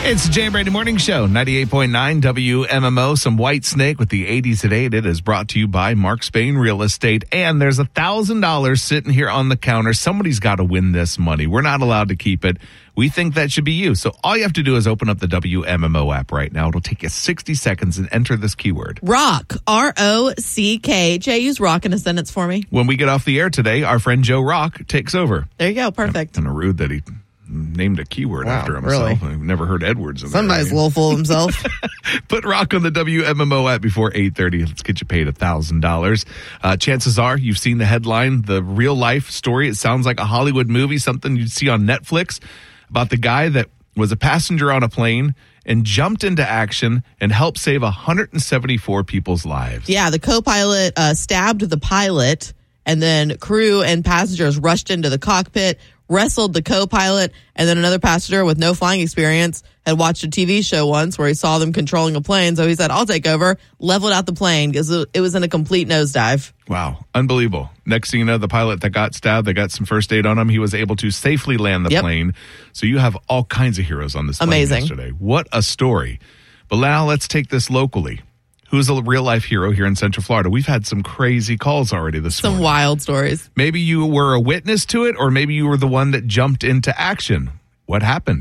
It's the Jay and Brady Morning Show, 98.9 WMMO. Some White Snake with the 80s at 8. It is brought to you by Mark Spain Real Estate. And there's $1,000 sitting here on the counter. Somebody's got to win this money. We're not allowed to keep it. We think that should be you. So all you have to do is open up the WMMO app right now. It'll take you 60 seconds and enter this keyword. Rock. R-O-C-K. Jay, use rock in a sentence for me. When we get off the air today, our friend Joe Rock takes over. There you go. Perfect. Kind of rude that he named a keyword after himself. Really? I've never heard Edwards in Somebody's there. a little full of himself. Put rock on the WMMO app before 8:30. Let's get you paid $1,000. Chances are you've seen the headline, the real life story. It sounds like a Hollywood movie, something you'd see on Netflix, about the guy that was a passenger on a plane and jumped into action and helped save 174 people's lives. Yeah, the co-pilot stabbed the pilot, and then crew and passengers rushed into the cockpit, wrestled the co-pilot, and then another passenger with no flying experience had watched a TV show once where he saw them controlling a plane. So he said, I'll take over, leveled out the plane because it was in a complete nosedive. Wow. Unbelievable. Next thing you know, the pilot that got stabbed, they got some first aid on him. He was able to safely land the plane. So you have all kinds of heroes on this plane yesterday. What a story. But now let's take this locally. Who's a real-life hero here in Central Florida? We've had some crazy calls already this morning. Some wild stories. Maybe you were a witness to it, or maybe you were the one that jumped into action. What happened?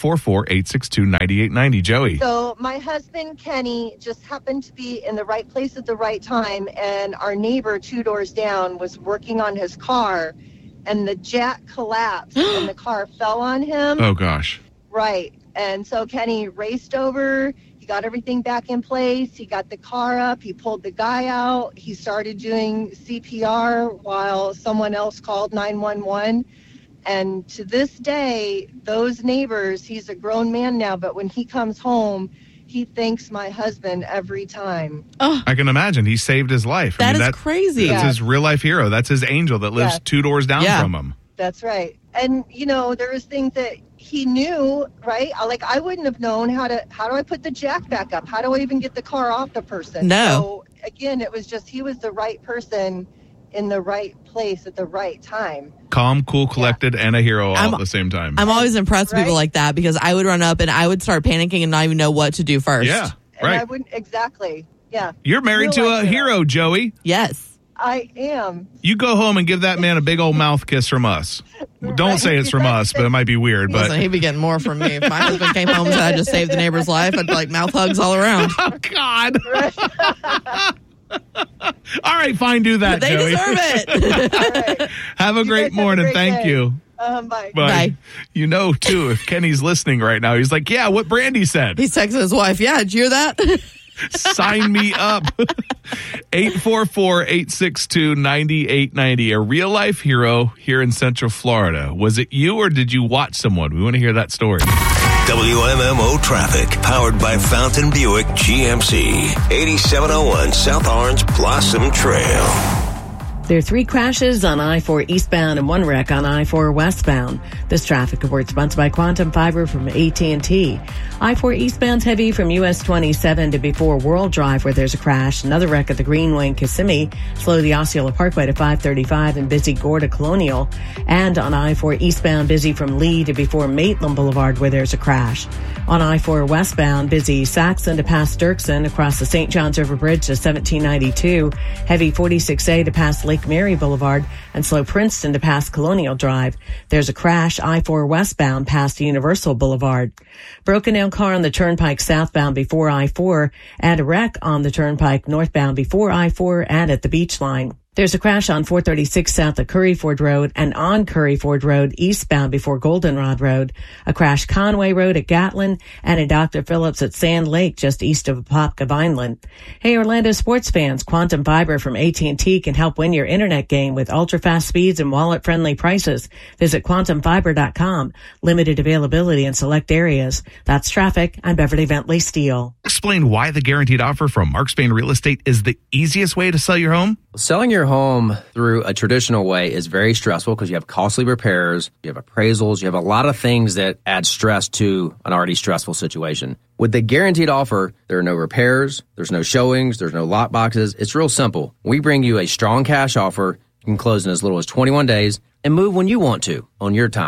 844-862-9890. Joey. So my husband, Kenny, just happened to be in the right place at the right time, and our neighbor 2 doors down was working on his car, and the jack collapsed, and the car fell on him. Oh, gosh. Right. And so Kenny raced over. He got everything back in place. He got the car up. He pulled the guy out. He started doing CPR while someone else called 911. And to this day, those neighbors, he's a grown man now, but when he comes home, he thanks my husband every time. Oh, I can imagine. He saved his life. That is crazy. That's his real life hero. That's his angel that lives 2 doors down from him. That's right. And, you know, there was things that he knew, right? Like, I wouldn't have known how do I put the jack back up? How do I even get the car off the person? No. So, again, it was just he was the right person in the right place at the right time. Calm, cool, collected, and a hero all at the same time. I'm always impressed with people like that because I would run up and I would start panicking and not even know what to do first. Yeah, right. And I wouldn't, exactly. Yeah. You're married to a hero, Joey. Yes. I am. You go home and give that man a big old mouth kiss from us. Don't say it's from us, but it might be weird. But listen, he'd be getting more from me. If my husband came home and said I just saved the neighbor's life, I'd be like mouth hugs all around. Oh, God. All right, fine, do that, they Joey. Deserve it. All right. Have a great morning. Thank you. Bye. Bye. You know, too, if Kenny's listening right now, he's like, yeah, what Brandy said. He's texting his wife, yeah, did you hear that? Sign me up. 844-862-9890. A real life hero here in Central Florida. Was it you or did you watch someone? We want to hear that story. WMMO traffic powered by Fountain Buick GMC. 8701 South Orange Blossom Trail. There are 3 crashes on I-4 eastbound and 1 wreck on I-4 westbound. This traffic report sponsored by Quantum Fiber from AT&T. I-4 eastbound's heavy from US 27 to before World Drive where there's a crash. Another wreck at the Greenway in Kissimmee. Slow the Osceola Parkway to 535 and busy Gore to Colonial. And on I-4 eastbound busy from Lee to before Maitland Boulevard where there's a crash. On I-4 westbound busy Saxon to past Dirksen across the St. Johns River Bridge to 1792. Heavy 46A to past Lake Mary Boulevard and slow Princeton to past Colonial Drive. There's a crash I-4 westbound past Universal Boulevard. Broken down car on the Turnpike southbound before I-4 and a wreck on the Turnpike northbound before I-4 and at the Beach Line. There's a crash on 436 south of Curryford Road and on Curryford Road eastbound before Goldenrod Road. A crash Conway Road at Gatlin and at Dr. Phillips at Sand Lake just east of Apopka Vineland. Hey, Orlando sports fans, Quantum Fiber from AT&T can help win your internet game with ultra-fast speeds and wallet-friendly prices. Visit quantumfiber.com. Limited availability in select areas. That's traffic. I'm Beverly Bentley Steele. Explain why the guaranteed offer from Mark Spain Real Estate is the easiest way to sell your home. Selling your home through a traditional way is very stressful because you have costly repairs, you have appraisals, you have a lot of things that add stress to an already stressful situation. With the guaranteed offer, there are no repairs, there's no showings, there's no lock boxes. It's real simple. We bring you a strong cash offer. You can close in as little as 21 days and move when you want to on your time.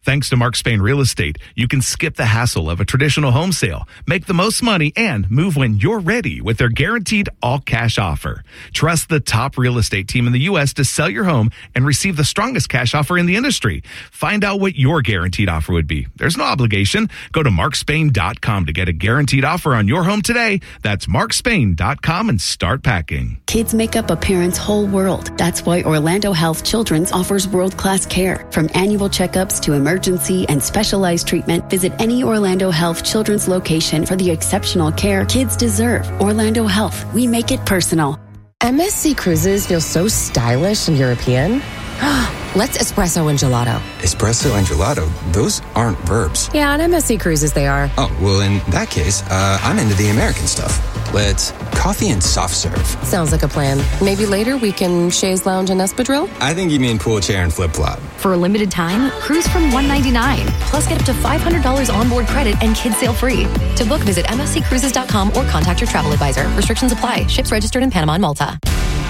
Thanks to Mark Spain Real Estate, you can skip the hassle of a traditional home sale, make the most money, and move when you're ready with their guaranteed all-cash offer. Trust the top real estate team in the U.S. to sell your home and receive the strongest cash offer in the industry. Find out what your guaranteed offer would be. There's no obligation. Go to markspain.com to get a guaranteed offer on your home today. That's markspain.com and start packing. Kids make up a parent's whole world. That's why Orlando Health Children's offers world-class care. From annual checkups to emergency and specialized treatment, visit any Orlando Health Children's location for the exceptional care kids deserve. Orlando Health, we make it personal. MSC Cruises feels so stylish and European. Let's espresso and gelato. Espresso and gelato? Those aren't verbs. Yeah, on MSC Cruises they are. Oh, well, in that case, I'm into the American stuff. Let's coffee and soft serve. Sounds like a plan. Maybe later we can chaise lounge and espadrille? I think you mean pool chair and flip-flop. For a limited time, cruise from $199. Plus get up to $500 onboard credit and kids sail free. To book, visit msccruises.com or contact your travel advisor. Restrictions apply. Ships registered in Panama and Malta.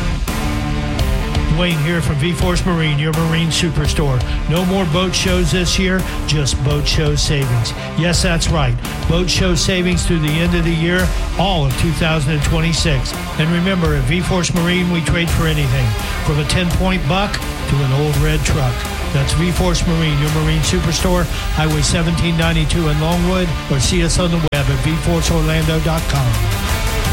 Wayne here from V-Force Marine, your marine superstore. No more boat shows this year, just boat show savings. Yes, that's right. Boat show savings through the end of the year, all of 2026. And remember, at V-Force Marine, we trade for anything, from a 10-point buck to an old red truck. That's V-Force Marine, your marine superstore, Highway 1792 in Longwood, or see us on the web at vforceorlando.com.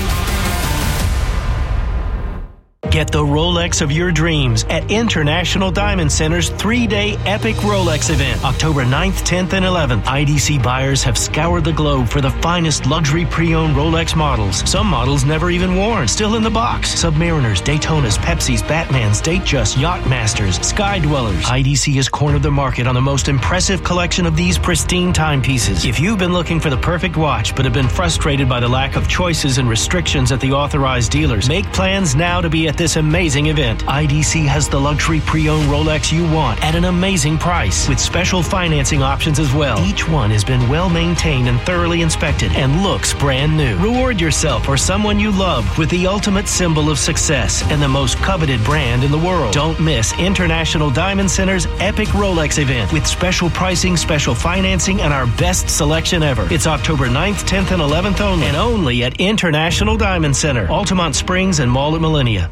Get the Rolex of your dreams at International Diamond Center's 3-day Epic Rolex event, October 9th, 10th, and 11th. IDC buyers have scoured the globe for the finest luxury pre-owned Rolex models. Some models never even worn, still in the box. Submariners, Daytonas, Pepsis, Batmans, Datejust, Yachtmasters, Sky Dwellers. IDC has cornered the market on the most impressive collection of these pristine timepieces. If you've been looking for the perfect watch but have been frustrated by the lack of choices and restrictions at the authorized dealers, make plans now to be at this amazing event. IDC has the luxury pre-owned Rolex you want at an amazing price with special financing options as well. Each one has been well maintained and thoroughly inspected and looks brand new. Reward yourself or someone you love with the ultimate symbol of success and the most coveted brand in the world. Don't miss International Diamond Center's Epic Rolex event with special pricing, special financing, and our best selection ever. It's October 9th, 10th, and 11th only, and only at International Diamond Center, Altamont Springs and Mall at Millennia.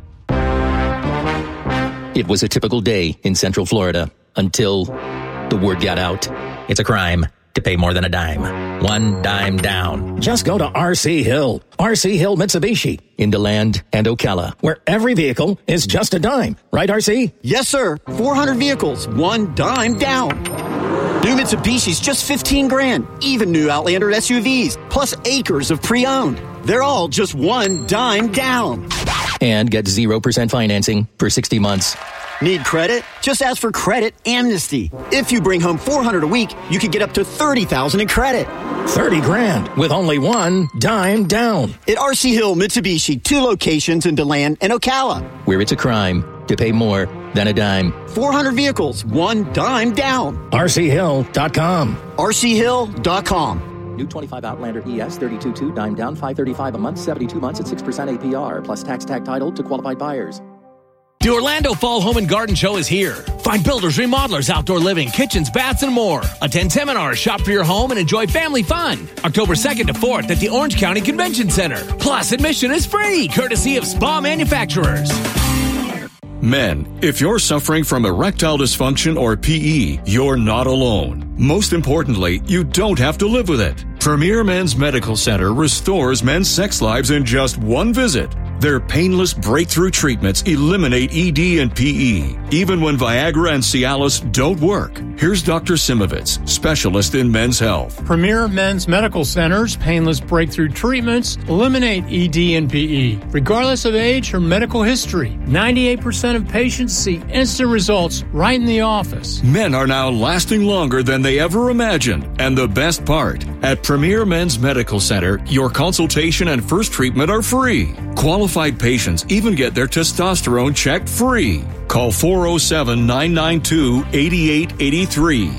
It was a typical day in Central Florida until the word got out. It's a crime to pay more than a dime. One dime down. Just go to RC Hill. RC Hill Mitsubishi. In DeLand and Ocala, where every vehicle is just a dime. Right, RC? Yes, sir. 400 vehicles. One dime down. New Mitsubishi's just 15 grand. Even new Outlander SUVs. Plus acres of pre-owned. They're all just one dime down. And get 0% financing for 60 months. Need credit? Just ask for Credit Amnesty. If you bring home $400 a week, you could get up to $30,000 in credit. 30 grand with only one dime down. At RC Hill Mitsubishi, 2 locations in DeLand and Ocala. Where it's a crime to pay more than a dime. 400 vehicles, one dime down. RCHill.com. RCHill.com. New 25 Outlander ES 32.2 dime down, $535 a month, 72 months at 6% APR, plus tax tag title to qualified buyers. The Orlando Fall Home and Garden Show is here. Find builders, remodelers, outdoor living, kitchens, baths, and more. Attend seminars, shop for your home, and enjoy family fun. October 2nd to 4th at the Orange County Convention Center. Plus, admission is free, courtesy of spa manufacturers. Men, if you're suffering from erectile dysfunction or PE, you're not alone. Most importantly, you don't have to live with it. Premier Men's Medical Center restores men's sex lives in just one visit. Their painless breakthrough treatments eliminate ED and PE, even when Viagra and Cialis don't work. Here's Dr. Simovitz, specialist in men's health. Premier Men's Medical Center's painless breakthrough treatments eliminate ED and PE, regardless of age or medical history. 98% of patients see instant results right in the office. Men are now lasting longer than they ever imagined. And the best part, at Premier Men's Medical Center, your consultation and first treatment are free. Qualified patients even get their testosterone checked free. Call 407-992-8883.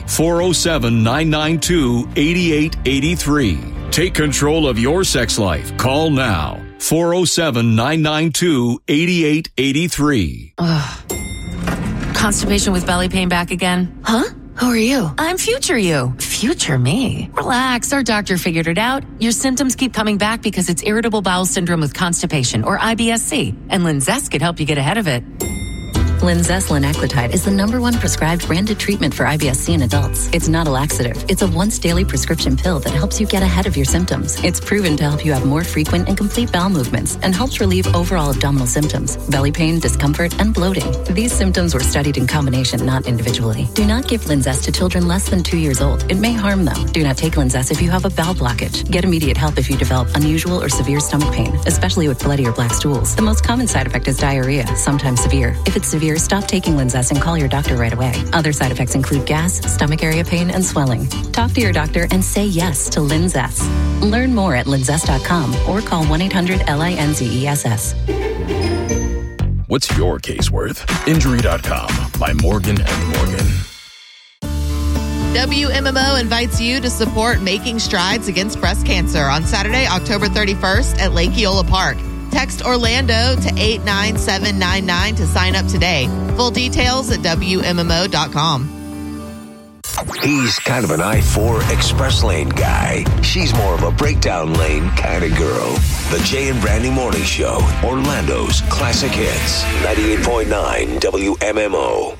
407-992-8883. Take control of your sex life. Call now. 407-992-8883. Constipation with belly pain back again? Huh? Who are you? I'm future you. Future me? Relax, our doctor figured it out. Your symptoms keep coming back because it's irritable bowel syndrome with constipation, or IBS-C, and Linzess could help you get ahead of it. Linzess linaclotide is the #1 prescribed branded treatment for IBS-C in adults. It's not a laxative. It's a once-daily prescription pill that helps you get ahead of your symptoms. It's proven to help you have more frequent and complete bowel movements and helps relieve overall abdominal symptoms, belly pain, discomfort, and bloating. These symptoms were studied in combination, not individually. Do not give Linzess to children less than 2 years old. It may harm them. Do not take Linzess if you have a bowel blockage. Get immediate help if you develop unusual or severe stomach pain, especially with bloody or black stools. The most common side effect is diarrhea, sometimes severe. If it's severe, stop taking Linzess and call your doctor right away. Other side effects include gas, stomach area pain, and swelling. Talk to your doctor and say yes to Linzess. Learn more at linzess.com or call 1-800-LINZESS. What's your case worth? Injury.com by Morgan & Morgan. WMMO invites you to support Making Strides Against Breast Cancer on Saturday, October 31st at Lake Eola Park. Text Orlando to 89799 to sign up today. Full details at WMMO.com. He's kind of an I-4 express lane guy. She's more of a breakdown lane kind of girl. The Jay and Brandy Morning Show, Orlando's classic hits, 98.9 WMMO.